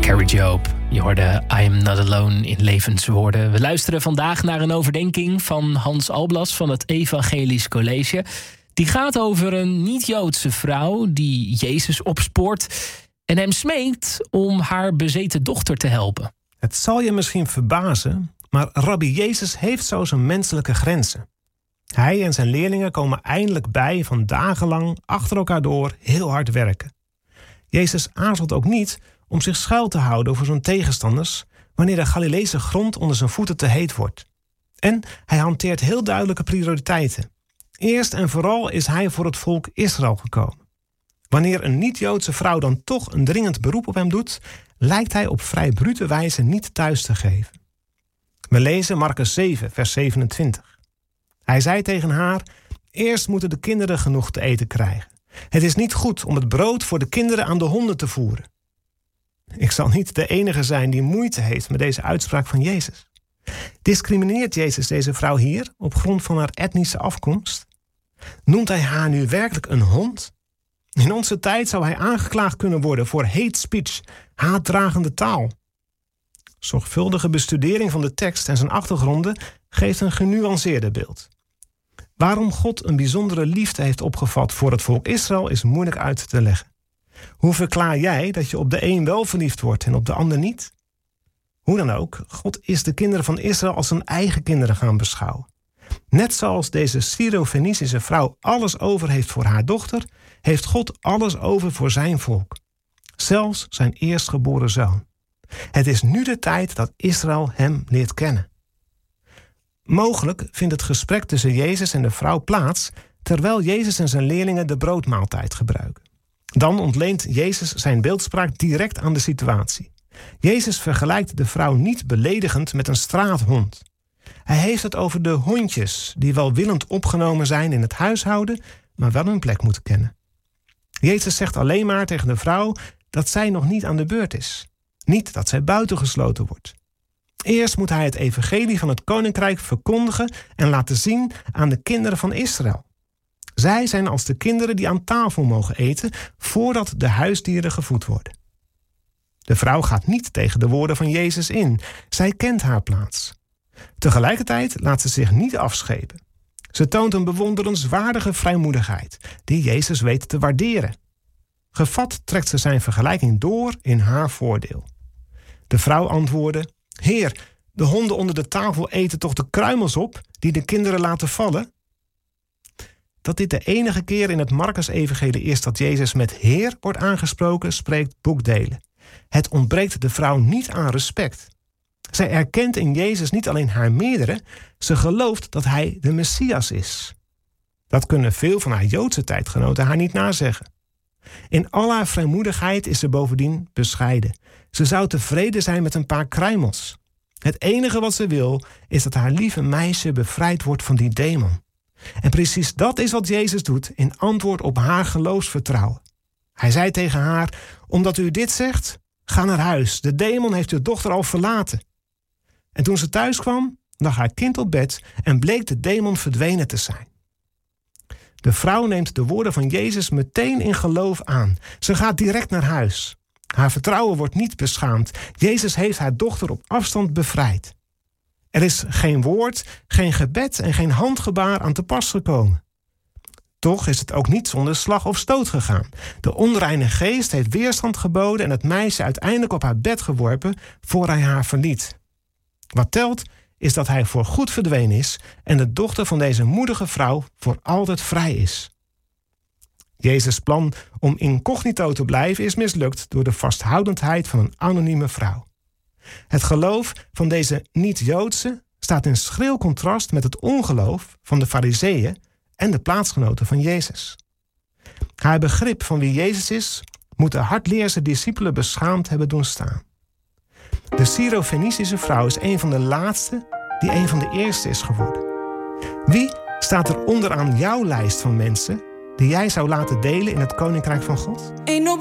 Carrie Job. Je hoorde I am not alone in levenswoorden. We luisteren vandaag naar een overdenking van Hans Alblas van het Evangelisch College. Die gaat over een niet-Joodse vrouw die Jezus opspoort en hem smeekt om haar bezeten dochter te helpen. Het zal je misschien verbazen, maar Rabbi Jezus heeft zo zijn menselijke grenzen. Hij en zijn leerlingen komen eindelijk bij van dagenlang achter elkaar door heel hard werken. Jezus aarzelt ook niet om zich schuil te houden voor zijn tegenstanders wanneer de Galileese grond onder zijn voeten te heet wordt. En hij hanteert heel duidelijke prioriteiten. Eerst en vooral is hij voor het volk Israël gekomen. Wanneer een niet-Joodse vrouw dan toch een dringend beroep op hem doet, lijkt hij op vrij brute wijze niet thuis te geven. We lezen Markus 7, vers 27. Hij zei tegen haar: eerst moeten de kinderen genoeg te eten krijgen. Het is niet goed om het brood voor de kinderen aan de honden te voeren. Ik zal niet de enige zijn die moeite heeft met deze uitspraak van Jezus. Discrimineert Jezus deze vrouw hier op grond van haar etnische afkomst? Noemt hij haar nu werkelijk een hond? In onze tijd zou hij aangeklaagd kunnen worden voor hate speech, haatdragende taal. Zorgvuldige bestudering van de tekst en zijn achtergronden geeft een genuanceerder beeld. Waarom God een bijzondere liefde heeft opgevat voor het volk Israël is moeilijk uit te leggen. Hoe verklaar jij dat je op de een wel verliefd wordt en op de ander niet? Hoe dan ook, God is de kinderen van Israël als zijn eigen kinderen gaan beschouwen. Net zoals deze Syro-Fenicische vrouw alles over heeft voor haar dochter, heeft God alles over voor zijn volk. Zelfs zijn eerstgeboren zoon. Het is nu de tijd dat Israël hem leert kennen. Mogelijk vindt het gesprek tussen Jezus en de vrouw plaats terwijl Jezus en zijn leerlingen de broodmaaltijd gebruiken. Dan ontleent Jezus zijn beeldspraak direct aan de situatie. Jezus vergelijkt de vrouw niet beledigend met een straathond. Hij heeft het over de hondjes die welwillend opgenomen zijn in het huishouden, maar wel hun plek moeten kennen. Jezus zegt alleen maar tegen de vrouw dat zij nog niet aan de beurt is. Niet dat zij buitengesloten wordt. Eerst moet hij het evangelie van het koninkrijk verkondigen en laten zien aan de kinderen van Israël. Zij zijn als de kinderen die aan tafel mogen eten voordat de huisdieren gevoed worden. De vrouw gaat niet tegen de woorden van Jezus in. Zij kent haar plaats. Tegelijkertijd laat ze zich niet afschepen. Ze toont een bewonderenswaardige vrijmoedigheid die Jezus weet te waarderen. Gevat trekt ze zijn vergelijking door in haar voordeel. De vrouw antwoordde: Heer, de honden onder de tafel eten toch de kruimels op die de kinderen laten vallen? Dat dit de enige keer in het Markus-evangelie is dat Jezus met Heer wordt aangesproken, spreekt boekdelen. Het ontbreekt de vrouw niet aan respect. Zij erkent in Jezus niet alleen haar meerdere, ze gelooft dat hij de Messias is. Dat kunnen veel van haar Joodse tijdgenoten haar niet nazeggen. In al haar vrijmoedigheid is ze bovendien bescheiden. Ze zou tevreden zijn met een paar kruimels. Het enige wat ze wil is dat haar lieve meisje bevrijd wordt van die demon. En precies dat is wat Jezus doet in antwoord op haar geloofsvertrouwen. Hij zei tegen haar: omdat u dit zegt, ga naar huis. De demon heeft uw dochter al verlaten. En toen ze thuis kwam, lag haar kind op bed en bleek de demon verdwenen te zijn. De vrouw neemt de woorden van Jezus meteen in geloof aan. Ze gaat direct naar huis. Haar vertrouwen wordt niet beschaamd. Jezus heeft haar dochter op afstand bevrijd. Er is geen woord, geen gebed en geen handgebaar aan te pas gekomen. Toch is het ook niet zonder slag of stoot gegaan. De onreine geest heeft weerstand geboden en het meisje uiteindelijk op haar bed geworpen voor hij haar verliet. Wat telt is dat hij voorgoed verdwenen is en de dochter van deze moedige vrouw voor altijd vrij is. Jezus' plan om incognito te blijven is mislukt door de vasthoudendheid van een anonieme vrouw. Het geloof van deze niet-Joodse staat in schril contrast met het ongeloof van de Farizeeën en de plaatsgenoten van Jezus. Haar begrip van wie Jezus is, moet de hardleerse discipelen beschaamd hebben doen staan. De Syro-Fenicische vrouw is een van de laatste die een van de eerste is geworden. Wie staat er onderaan jouw lijst van mensen die jij zou laten delen in het Koninkrijk van God?